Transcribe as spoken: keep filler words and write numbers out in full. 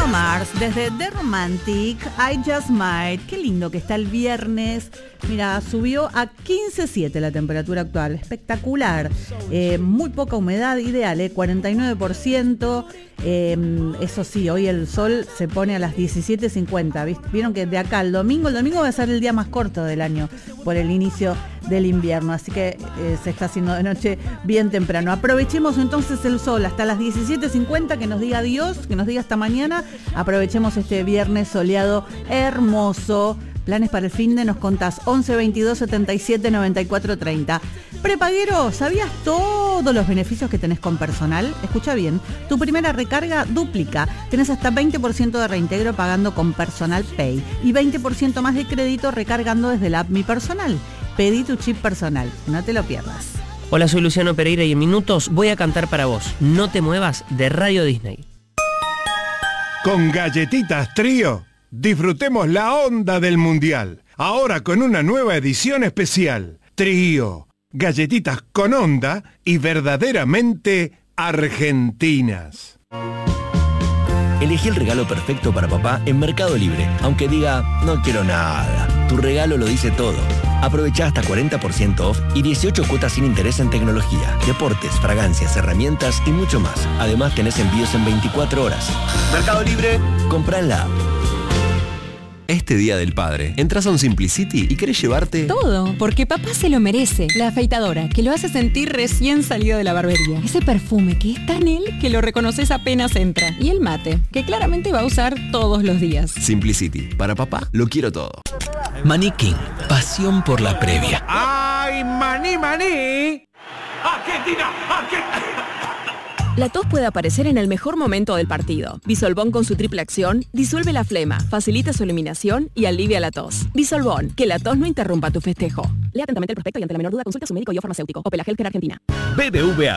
Mars, desde The Romantic, I Just Might. Qué lindo que está el viernes. Mira, subió a quince punto siete la temperatura actual. Espectacular. Eh, muy poca humedad, ideal, eh, cuarenta y nueve por ciento. Eh, eso sí, hoy el sol se pone a las diecisiete cincuenta. Vieron que de acá al domingo, el domingo va a ser el día más corto del año por el inicio del invierno. Así que eh, se está haciendo de noche bien temprano. Aprovechemos entonces el sol hasta las diecisiete cincuenta, que nos diga adiós, que nos diga hasta mañana. Aprovechemos este viernes soleado hermoso. Planes para el fin de nos contás once veintidós setenta y siete noventa y cuatro treinta. Prepaguero, ¿sabías todos los beneficios que tenés con Personal? Escucha bien, tu primera recarga duplica. Tenés hasta veinte por ciento de reintegro pagando con Personal Pay y veinte por ciento más de crédito recargando desde la app Mi Personal. Pedí tu chip personal, no te lo pierdas. Hola, soy Luciano Pereira y en minutos voy a cantar para vos. No te muevas, de Radio Disney. Con Galletitas Trío, disfrutemos la onda del Mundial. Ahora con una nueva edición especial. Trío, galletitas con onda y verdaderamente argentinas. Elegí el regalo perfecto para papá en Mercado Libre, aunque diga, no quiero nada. Tu regalo lo dice todo. Aprovecha hasta cuarenta por ciento off y dieciocho cuotas sin interés en tecnología, deportes, fragancias, herramientas y mucho más. Además tenés envíos en veinticuatro horas. Mercado Libre, compra en la app. Este Día del Padre, entras a un Simplicity y querés llevarte... todo, porque papá se lo merece. La afeitadora, que lo hace sentir recién salido de la barbería. Ese perfume que es tan él que lo reconoces apenas entra. Y el mate, que claramente va a usar todos los días. Simplicity, para papá, lo quiero todo. Maní King, pasión por la previa. ¡Ay, maní, maní! ¡Argentina! ¡Argentina! La tos puede aparecer en el mejor momento del partido. Bisolbón con su triple acción disuelve la flema, facilita su eliminación y alivia la tos. Bisolbón, que la tos no interrumpa tu festejo. Lea atentamente el prospecto y ante la menor duda consulta a su médico y o farmacéutico. Opel Healthcare Argentina. B B V A